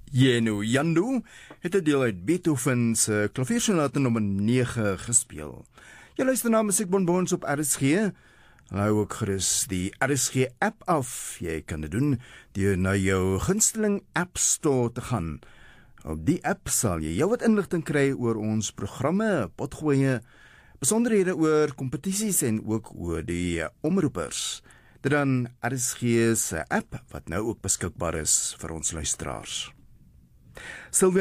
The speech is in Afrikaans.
Jeno Jandu het 'n deel uit Beethoven se klaviersonate nommer 9 gespeel. Jy luister na Musiekbonbons op RSG. Hou ook gerus die RSG app af. Jy kan dit doen deur na jou gunsteling App Store te gaan. Op die app sal jy wat inligting kry oor ons programme, potgoeie, besonderhede oor kompetisies en ook oor die omroepers. Dit dan RSG se app wat nou ook beskikbaar is vir ons luisteraars. Sylvia